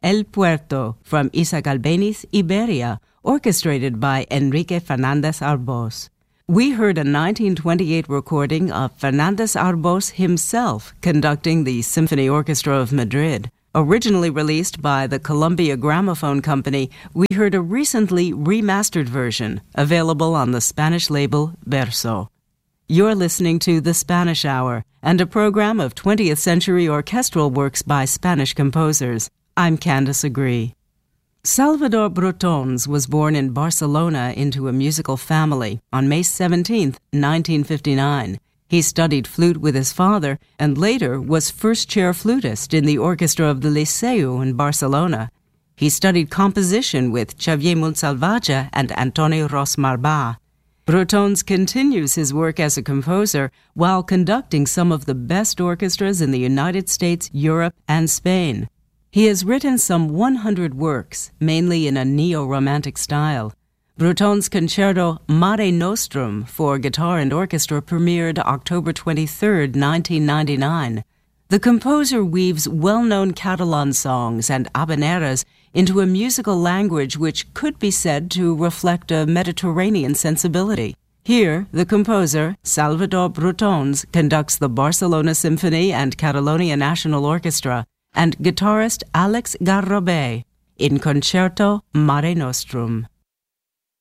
El Puerto from Isaac Albéniz, Iberia, orchestrated by Enrique Fernández Arbós. We heard a 1928 recording of Fernández Arbós himself conducting the Symphony Orchestra of Madrid. Originally released by the Columbia Gramophone Company, we heard a recently remastered version, available on the Spanish label Verso. You're listening to The Spanish Hour, and a program of 20th century orchestral works by Spanish composers. I'm Candace Agree. Salvador Brotons was born in Barcelona into a musical family on May 17, 1959. He studied flute with his father and later was first-chair flutist in the orchestra of the Liceu in Barcelona. He studied composition with Xavier Montsalvatge and Antonio Ros Marbà. Brotons continues his work as a composer while conducting some of the best orchestras in the United States, Europe, and Spain. He has written some 100 works, mainly in a neo-romantic style. Brotons' concerto Mare Nostrum for guitar and orchestra premiered October 23, 1999. The composer weaves well-known Catalan songs and habaneras into a musical language which could be said to reflect a Mediterranean sensibility. Here, the composer, Salvador Brotons, conducts the Barcelona Symphony and Catalonia National Orchestra, and guitarist Alex Garrobet in Concerto Mare Nostrum.